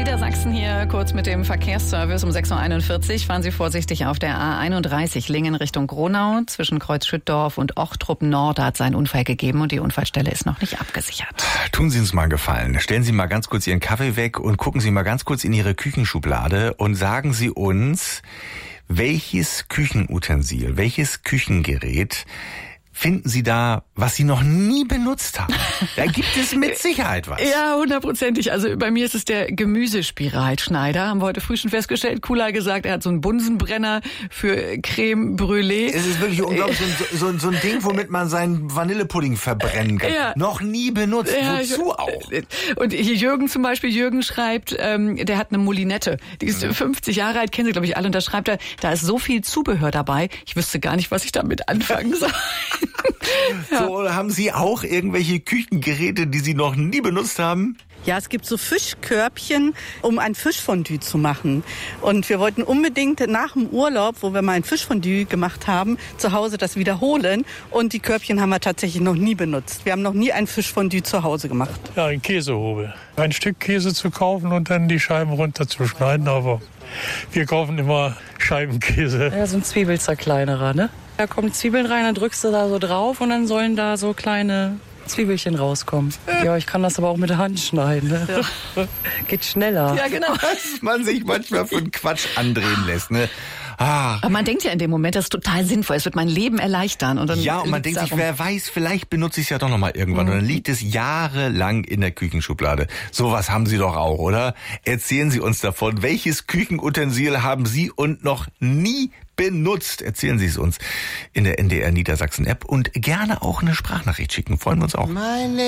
Niedersachsen hier kurz mit dem Verkehrsservice um 6.41 Uhr. Fahren Sie vorsichtig auf der A31 Lingen Richtung Gronau. Zwischen Kreuz-Schüttdorf und Ochtrup Nord hat es einen Unfall gegeben und die Unfallstelle ist noch nicht abgesichert. Tun Sie uns mal einen Gefallen. Stellen Sie mal ganz kurz Ihren Kaffee weg und gucken Sie mal ganz kurz in Ihre Küchenschublade und sagen Sie uns, welches Küchenutensil, welches Küchengerät finden Sie da, was Sie noch nie benutzt haben? Da gibt es mit Sicherheit was. Ja, 100%. Also bei mir ist es der Gemüsespiralschneider. Haben wir heute früh schon festgestellt. Kula gesagt, er hat so einen Bunsenbrenner für Creme Brûlée. Es ist wirklich unglaublich, so ein Ding, womit man seinen Vanillepudding verbrennen kann. Ja. Noch nie benutzt. Ja, wozu auch? Und hier Jürgen zum Beispiel, Jürgen schreibt, der hat eine Moulinette. Die ist 50 Jahre alt, kennen Sie, glaube ich, alle. Und da schreibt er, da ist so viel Zubehör dabei. Ich wüsste gar nicht, was ich damit anfangen soll. Ja. So, haben Sie auch irgendwelche Küchengeräte, die Sie noch nie benutzt haben? Ja, es gibt so Fischkörbchen, um ein Fischfondue zu machen. Und wir wollten unbedingt nach dem Urlaub, wo wir mal ein Fischfondue gemacht haben, zu Hause das wiederholen. Und die Körbchen haben wir tatsächlich noch nie benutzt. Wir haben noch nie ein Fischfondue zu Hause gemacht. Ja, ein Käsehobel. Ein Stück Käse zu kaufen und dann die Scheiben runterzuschneiden. Aber wir kaufen immer Scheibenkäse. Ja, so ein Zwiebelzerkleinerer, ne? Da kommen Zwiebeln rein, dann drückst du da so drauf und dann sollen da so kleine Zwiebelchen rauskommen. Ja, ich kann das aber auch mit der Hand schneiden. Ne? Ja. Geht schneller. Ja, genau. Was man sich manchmal für einen Quatsch andrehen lässt, ne? Aber man denkt ja in dem Moment, das ist total sinnvoll. Es wird mein Leben erleichtern. Und dann ja, und man denkt sich, wer weiß, vielleicht benutze ich es ja doch noch mal irgendwann. Und dann liegt es jahrelang in der Küchenschublade. Sowas haben Sie doch auch, oder? Erzählen Sie uns davon. Welches Küchenutensil haben Sie und noch nie benutzt? Erzählen Sie es uns in der NDR Niedersachsen App und gerne auch eine Sprachnachricht schicken. Freuen wir uns auch.